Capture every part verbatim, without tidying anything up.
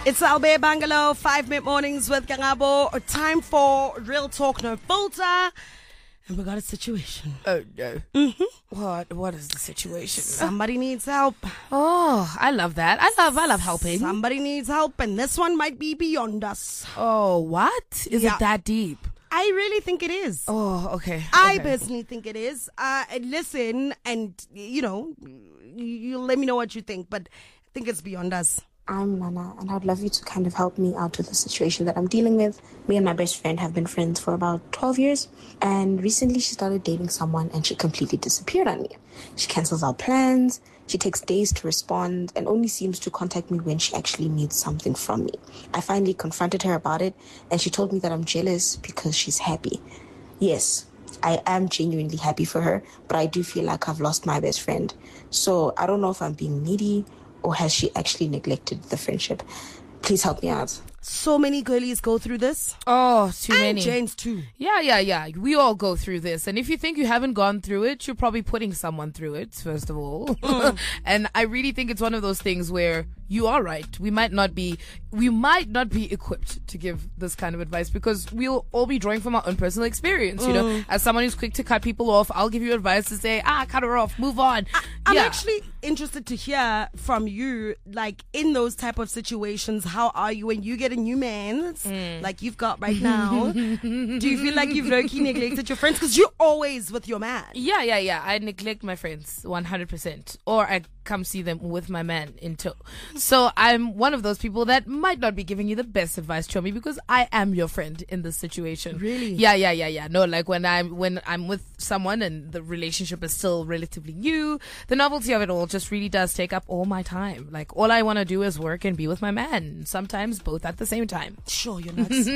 It's Albert Bangalow, five minute mornings with Kangabo. Time for Real Talk, No Filter. And we got a situation. Oh, no. Mm-hmm. What? What is the situation? Somebody needs help. Oh, I love that. I love I love helping. Somebody needs help, and this one might be beyond us. Oh, what? Is Yeah. it that deep? I really think it is. Oh, okay. I okay. personally think it is. Uh, and listen, and, you know, you, you let me know what you think, but I think it's beyond us. I'm Nana, and I'd love you to kind of help me out with the situation that I'm dealing with. Me and my best friend have been friends for about twelve years, and recently she started dating someone and she completely disappeared on me. She cancels our plans, she takes days to respond, and only seems to contact me when she actually needs something from me. I finally confronted her about it, and she told me that I'm jealous because she's happy. Yes, I am genuinely happy for her, but I do feel like I've lost my best friend. So I don't know if I'm being needy, or has she actually neglected the friendship? Please help me out. So many girlies go through this. Oh, too and many. James too. Yeah, yeah, yeah. We all go through this. And if you think you haven't gone through it, you're probably putting someone through it, first of all. Mm. And I really think it's one of those things where you are right. We might not be, we might not be equipped to give this kind of advice because we'll all be drawing from our own personal experience. Mm. You know, as someone who's quick to cut people off, I'll give you advice to say, ah, cut her off, move on. I, I'm yeah. actually interested to hear from you, like in those type of situations, how are you when you get a new man? Mm. Like you've got right now. Do you feel like you've low-key neglected your friends? Because you're always with your man. Yeah, yeah, yeah. I neglect my friends one hundred percent. Or I come see them with my man in tow. So I'm one of those people that might not be giving you the best advice, Chomi, because I am your friend in this situation. Really? Yeah, yeah, yeah, yeah. No, like when I'm when I'm with someone and the relationship is still relatively new, the novelty of it all just really does take up all my time. Like all I want to do is work and be with my man. Sometimes both at the same time. Sure, you're nuts.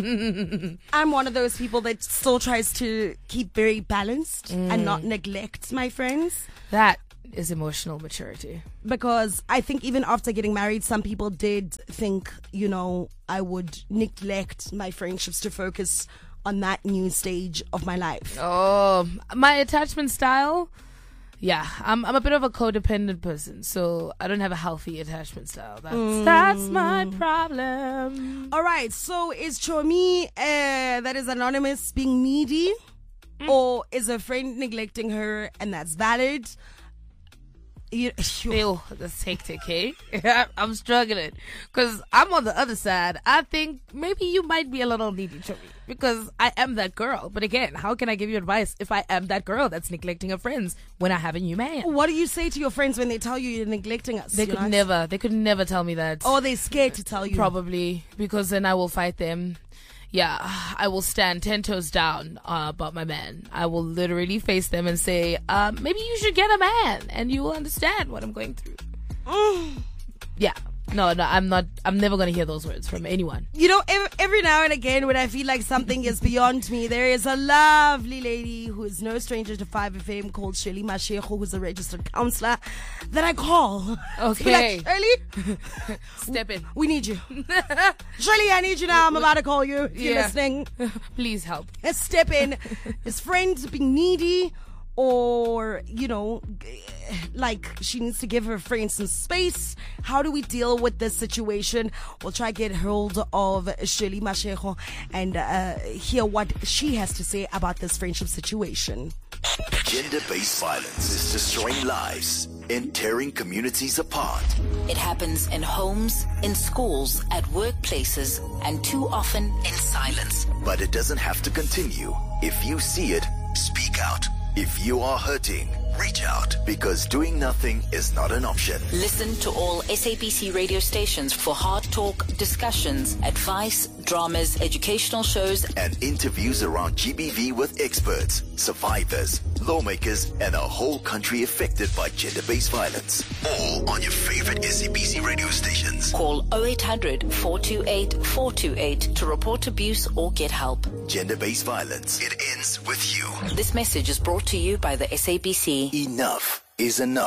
I'm one of those people that still tries to keep very balanced mm. and not neglect my friends. That is emotional maturity. Because I think even after getting married, some people did think, you know, I would neglect my friendships to focus on that new stage of my life. Oh, my attachment style? Yeah, I'm I'm a bit of a codependent person, so I don't have a healthy attachment style. That's mm. that's my problem. All right, so is Chomi, uh, that is anonymous, being needy? Mm. Or is a friend neglecting her and that's valid? You, Ew, that's hectic, hey? I'm struggling. Because I'm on the other side. I think maybe you might be a little needy to me. Because I am that girl. But again, how can I give you advice if I am that girl that's neglecting her friends when I have a new man? What do you say to your friends when they tell you you're neglecting us? They you could know? never, they could never tell me that. Or they're scared to tell you. Probably. Because then I will fight them. Yeah, I will stand ten toes down uh, about my man. I will literally face them and say, uh, maybe you should get a man and you will understand what I'm going through. Yeah. No, no, I'm not. I'm never going to hear those words from anyone. You know, every, every now and again when I feel like something is beyond me, there is a lovely lady who is no stranger to five F M called Shirley Mashego, who's a registered counselor, that I call. Okay. Like, Shirley, step in. We need you. Shirley, I need you now. I'm about to call you. If you're yeah. listening. Please help. Step in. His friend being needy, or, you know, like she needs to give her friend some space. How do we deal with this situation? We'll try to get hold of Shirley Mashego and uh, hear what she has to say about this friendship situation. Gender-based violence is destroying lives and tearing communities apart. It happens in homes, in schools, at workplaces, and too often in silence. But it doesn't have to continue. If you see it, speak out. If you are hurting, reach out, because doing nothing is not an option. Listen to all S A B C radio stations for hard talk, discussions, advice, dramas, educational shows, and interviews around G B V with experts, survivors, lawmakers, and a whole country affected by gender-based violence. All on your favorite S A B C radio stations. Call oh eight hundred, four two eight, four two eight to report abuse or get help. Gender-based violence. It ends with you. This message is brought to you by the S A B C. Enough is enough.